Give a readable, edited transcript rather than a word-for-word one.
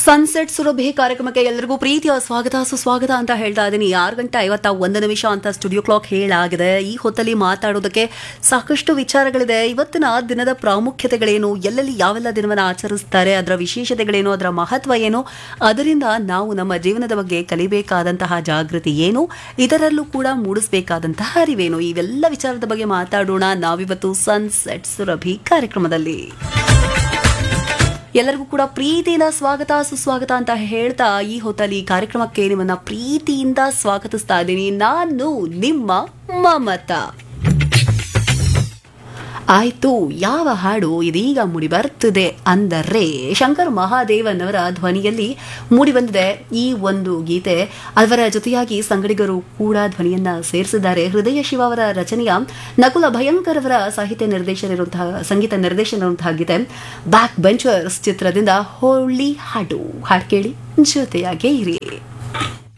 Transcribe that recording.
Sunset Surabhi ಕಾರ್ಯಕ್ರಮಕ್ಕೆ ಎಲ್ಲರಿಗೂ ಪ್ರೀತಿಯ ಸ್ವಾಗತ ಸುಸ್ವಾಗತ ಅಂತ ಹೇಳ್ತಾ ಇದ್ದೀನಿ. 6:51 ಅಂತ ಸ್ಟುಡಿಯೋ ಕ್ಲಾಕ್ ಹೇಳಾಗಿದೆ. ಈ ಹೊತ್ತಲ್ಲಿ ಮಾತಾಡೋದಕ್ಕೆ ಸಾಕಷ್ಟು ವಿಚಾರಗಳಿದೆ. ಇವತ್ತಿನ ದಿನದ ಪ್ರಾಮುಖ್ಯತೆಗಳೇನು, ಎಲ್ಲೆಲ್ಲಿ ಯಾವೆಲ್ಲ ದಿನವನ್ನು ಆಚರಿಸ್ತಾರೆ, ಅದರ ವಿಶೇಷತೆಗಳೇನು, ಅದರ ಮಹತ್ವ ಏನು, ಅದರಿಂದ ನಾವು ನಮ್ಮ ಜೀವನದ ಬಗ್ಗೆ ಕಲಿಬೇಕಾದಂತಹ ಜಾಗೃತಿ ಏನು, ಇದರಲ್ಲೂ ಕೂಡ ಮೂಡಿಸಬೇಕಾದಂತಹ ಅರಿವೇನು, ಇವೆಲ್ಲ ವಿಚಾರದ ಬಗ್ಗೆ ಮಾತಾಡೋಣ ನಾವಿವತ್ತು ಸನ್ಸೆಟ್ ಸುರಭಿ ಕಾರ್ಯಕ್ರಮದಲ್ಲಿ. ಎಲ್ಲರಿಗೂ ಕೂಡ ಪ್ರೀತಿಯಿಂದ ಸ್ವಾಗತ ಸುಸ್ವಾಗತ ಅಂತ ಹೇಳ್ತಾ ಈ ಹೊತ್ತಲ್ಲಿ ಕಾರ್ಯಕ್ರಮಕ್ಕೆ ನಿಮ್ಮನ್ನ ಪ್ರೀತಿಯಿಂದ ಸ್ವಾಗತಿಸ್ತಾ ಇದ್ದೀನಿ. ನಾನು ನಿಮ್ಮ ಮಮತಾ. ಆಯ್ತು, ಯಾವ ಹಾಡು ಇದೀಗ ಮೂಡಿ ಬರ್ತಿದೆ ಅಂದರೆ ಶಂಕರ್ ಮಹಾದೇವನ್ ಅವರ ಧ್ವನಿಯಲ್ಲಿ ಮೂಡಿ ಬಂದಿದೆ ಈ ಒಂದು ಗೀತೆ. ಅವರ ಜೊತೆಯಾಗಿ ಸಂಗಡಿಗರು ಕೂಡ ಧ್ವನಿಯನ್ನ ಸೇರಿಸಿದ್ದಾರೆ. ಹೃದಯ ಶಿವ ಅವರ ರಚನೆಯ ನಕುಲ ಭಯಂಕರ್ ಅವರ ಸಂಗೀತ ನಿರ್ದೇಶನ ಇರುವಂತಹ ಗೀತೆ ಬ್ಯಾಕ್ ಬೆಂಚರ್ಸ್ ಚಿತ್ರದಿಂದ ಹೋಳಿ ಹಾಡು ಕೇಳಿ ಜೊತೆಯಾಗೇ ಇರಿ.